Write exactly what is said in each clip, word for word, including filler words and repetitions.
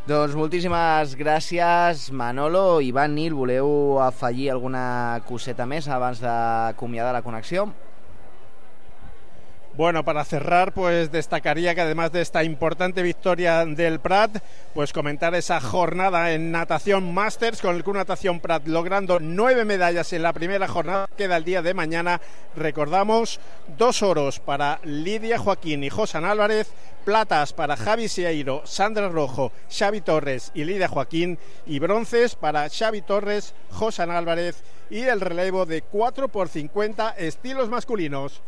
Doncs moltíssimes gràcies, Manolo. Ivan, Nil, voleu afegir alguna coseta més abans d'acomiadar la connexió? Bueno, para cerrar, pues destacaría que además de esta importante victoria del Prat, pues comentar esa jornada en natación Masters con el Club Natación Prat logrando nueve medallas en la primera jornada. Queda el día de mañana, recordamos, dos oros para Lidia Joaquín y Josan Álvarez, platas para Javi Sieiro, Sandra Rojo, Xavi Torres y Lidia Joaquín, y bronces para Xavi Torres, Josan Álvarez y el relevo de cuatro por cincuenta estilos masculinos.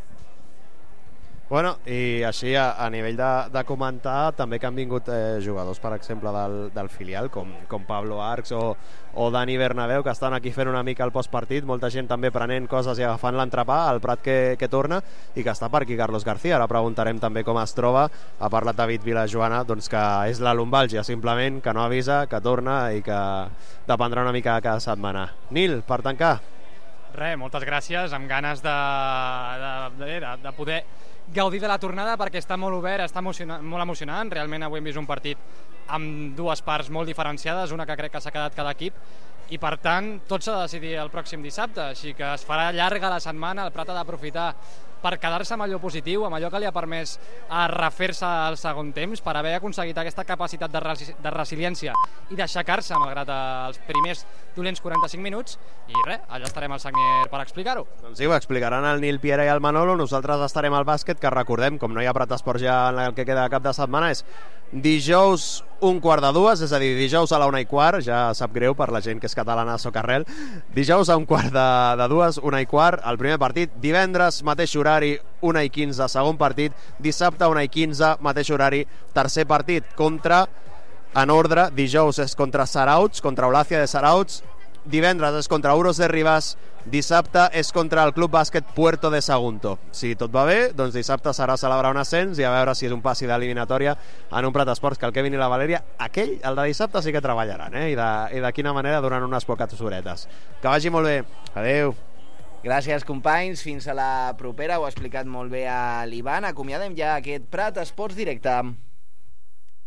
Bueno, i així a, a nivell de, de comentar també que han vingut eh, jugadors, per exemple, del, del filial, com, com Pablo Arcs o, o Dani Bernabéu, que estan aquí fent una mica el postpartit, molta gent també prenent coses i agafant l'entrepà, el Prat que, que torna, i que està per aquí Carlos García. Ara preguntarem també com es troba. Ha parlat David Vilajoana, doncs que és la lumbàlgia, simplement, que no avisa, que torna i que dependrà una mica cada setmana. Nil, per tancar. Res, moltes gràcies, amb ganes de, de, de, de, de poder gaudir de la tornada, perquè està molt obert, està emocionant, molt emocionant. Realment avui hem vist un partit amb dues parts molt diferenciades, una que crec que s'ha quedat cada equip, i per tant tot s'ha de decidir el pròxim dissabte, així que es farà llarga la setmana. El Prat ha d'aprofitar per quedar-se amb allò positiu, amb allò que li ha permès a refer-se al segon temps, per haver aconseguit aquesta capacitat de, resi de resiliència i d'aixecar-se malgrat els primers dolents quaranta-cinc minuts, i res, allà estarem al Sagnier per explicar-ho. Doncs sí, ho explicaran el Nil Piera i el Manolo. Nosaltres estarem al bàsquet, que recordem, com no hi ha Prat Esports ja en el que queda de cap de setmana, és dijous un quart de dues, és a dir, dijous a la una i quart, ja sap greu per la gent que és catalana a Socarrel, dijous a un quart de, de dues, una i quart, el primer partit, divendres, mateix horari, una i quinze, segon partit, dissabte, una i quinze, mateix horari, tercer partit, contra, en ordre, dijous és contra Sarauts, contra Olàcia de Sarauts, divendres és contra Uros de Ribas, dissabte és contra el Club Bàsquet Puerto de Sagunto. Si tot va bé, doncs dissabte serà celebrar un ascens i a veure si és un passi d'eliminatòria en un Prat Esports, que el Kevin i la Valèria, aquell, el de dissabte, sí que treballaran, eh? I de, i de quina manera durant unes poques horetes. Que vagi molt bé. Adeu. Gràcies, companys. Fins a la propera. Ho ha explicat molt bé a l'Ivan. Acomiadem ja aquest Prat Esports Directe.